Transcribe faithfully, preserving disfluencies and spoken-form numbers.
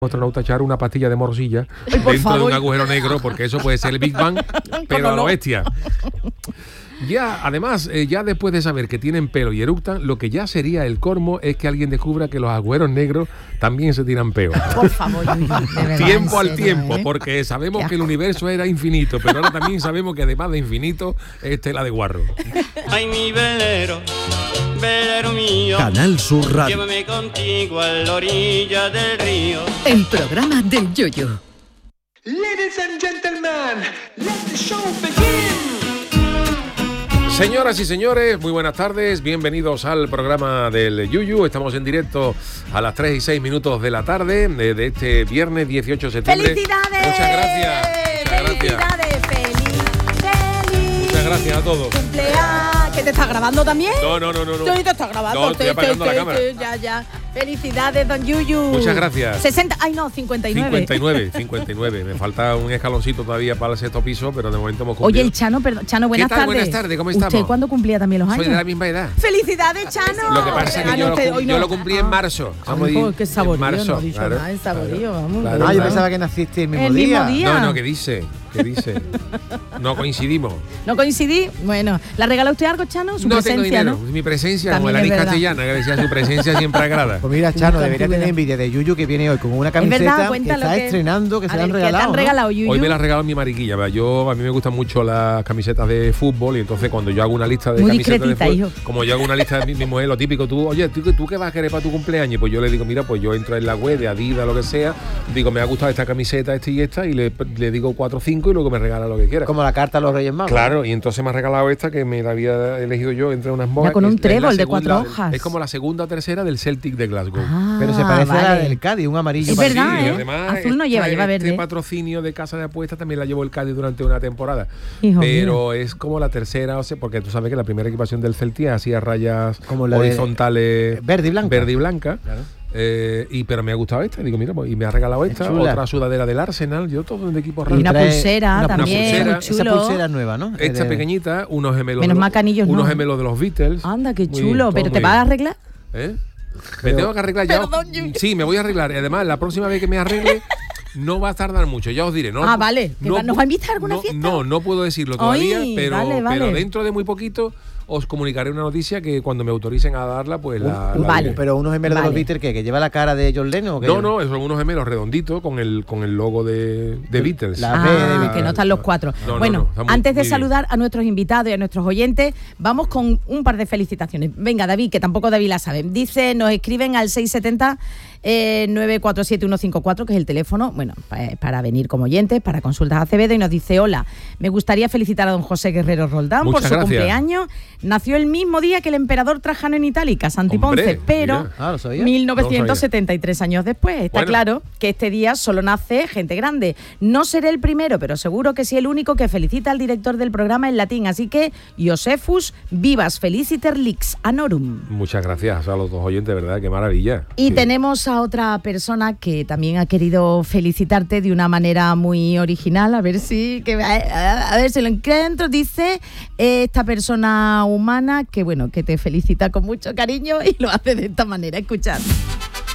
astronauta echar una pastilla de morcilla Ay, por dentro favor. de un agujero negro, porque eso puede ser el Big Bang, pero a lo bestia. Ya, además, eh, ya después de saber que tienen pelo y eructan, lo que ya sería el colmo es que alguien descubra que los agujeros negros también se tiran peo. Por favor, Yuyu, de verdad, Tiempo al serio, tiempo, ¿eh? porque sabemos que el universo era infinito, pero ahora también sabemos que además de infinito es tela de guarro. Ay, mi velero, velero mío, Canal Sur Radio. llévame contigo a la orilla del río. El programa del Yoyo. Ladies and gentlemen, let the show begin. Señoras y señores, muy buenas tardes, bienvenidos al programa del Yuyu. Estamos en directo a las tres y seis minutos de la tarde de, de este viernes dieciocho de septiembre. ¡Felicidades! Muchas gracias. Muchas gracias. ¡Felicidades! ¡Feliz! ¡Feliz! Muchas gracias a todos. ¡Cumpleaños! ¿Que te estás grabando también? No, no, no, no. no. Tú te estás grabando. No, estoy Te- apagando te- la cámara. te- Ya, ya. Felicidades, don Yuyu. Muchas gracias. sesenta, ay no, cincuenta y nueve. cincuenta y nueve, cincuenta y nueve. Me falta un escaloncito todavía para el sexto piso, pero de momento hemos cumplido. Oye, el Chano, perdón. Chano, buenas ¿Qué tal? tardes. Buenas tardes, ¿cómo estamos? ¿Usted cuándo cumplía también los años? Soy de la misma edad. ¡Felicidades, Chano! Lo que pasa es Ah, que yo, no, lo, usted cum- hoy yo no. lo cumplí Ah. en marzo. Estamos Ay, ahí qué en saborío, marzo, no he dicho claro, nada, el saborío, claro, vamos. claro, Ah, yo claro. pensaba que naciste el mismo El día. mismo día. No, no, ¿qué dice? ¿Qué dice? No coincidimos. ¿No coincidí? Bueno, ¿la regala usted algo, Chano? Su No presencia, tengo dinero. ¿no? Mi presencia, como También la es Liz verdad. Castellana, que decía su presencia siempre agrada. Pues mira, Chano, Busca debería antigüedad. tener envidia de Yuyu que viene hoy con una Es camiseta verdad, que cuéntalo está que- estrenando, que A se le han ver, ¿qué regalado. te han ¿no? regalado, Yuyu? Hoy me la ha regalado mi mariquilla. ¿verdad? Yo, a mí me gustan mucho las camisetas de fútbol y entonces cuando yo hago una lista de Muy camisetas de discretita, fútbol, hijo. como yo hago una lista de mi, mi mujer, lo típico, tú, oye, ¿tú, ¿tú qué vas a querer para tu cumpleaños? Y pues yo le digo, mira, pues yo entro en la web de Adidas, lo que sea, digo, me ha gustado esta camiseta, esta y esta, y le, le digo cuatro o cinco y luego me regala lo que quiera. Como la carta a los Reyes Magos. Claro, y entonces me ha regalado esta que me la había elegido yo entre unas modas. Ya con que un es- es la trébol de segunda- cuatro hojas. Es como la segunda o tercera del Celtic de Glasgow. Ah, Pero se parece a la vale. del Cádiz, un amarillo Es parecido. verdad, Sí, ¿eh? además, Azul no esta- lleva, lleva verde. Este patrocinio de casa de apuestas también la llevó el Cádiz durante una temporada. Hijo pero es como la tercera, o sea, porque tú sabes que la primera equipación del Celtic hacía rayas Como la de- horizontales verde y blanca. Verde y blanca. Claro. Eh, y pero me ha gustado esta, digo, mira, pues, y me ha regalado esta, chula. otra sudadera del Arsenal, yo todo de equipos Y raros. una trae pulsera una también, pulsera. muy Esa chulo. pulsera nueva, ¿no? Esta Eh, pequeñita, unos gemelos. Menos de los- mal que anillos Unos no. gemelos de los Beatles. Anda, qué Muy chulo. bien, todo ¿Pero te muy vas a bien. arreglar? ¿Eh? Me tengo que arreglar ya. Perdón, Yuyu. Sí, me voy a arreglar. Además, la próxima vez que me arregle no va a tardar mucho, ya os diré. No, Ah, vale. ¿Que va- nos va a invitar a alguna no, fiesta? No, no puedo decirlo todavía, Ay, pero, vale, vale. pero dentro de muy poquito os comunicaré una noticia que cuando me autoricen a darla, pues la, la Vale. diré. Pero unos gemelos de Vale. los Beatles que, que lleva la cara de John Lennon. ¿o qué? No, no, son unos gemelos redonditos con el, con el logo de, de Beatles. La- B de Ah, Beatles. que no están los cuatro. No, no, bueno, no, está muy- antes de muy bien. saludar a nuestros invitados y a nuestros oyentes, vamos con un par de felicitaciones. Venga, David, que tampoco David la sabe. Dice, nos escriben al seis setenta eh, nueve cuatro siete uno cinco cuatro, que es el teléfono, bueno, pa- para venir como oyentes, para consultas Acevedo, y nos dice, hola, me gustaría felicitar a don José Guerrero Roldán Muchas por su gracias. cumpleaños. Nació el mismo día que el emperador Trajano en Itálica, Santi Hombre, Ponce, pero mira. Ah, ¿lo sabía? mil novecientos setenta y tres años después. Está Bueno. claro que este día solo nace gente grande. No seré el primero, pero seguro que sí el único que felicita al director del programa en latín. Así que, Iosefus, vivas feliciter lix anorum. Muchas gracias a los dos oyentes, ¿verdad? Qué maravilla. Y Sí. tenemos a otra persona que también ha querido felicitarte de una manera muy original. A ver si que, a, a ver si lo encuentro. Dice eh, esta persona humana que bueno, que te felicita con mucho cariño y lo hace de esta manera. Escuchad.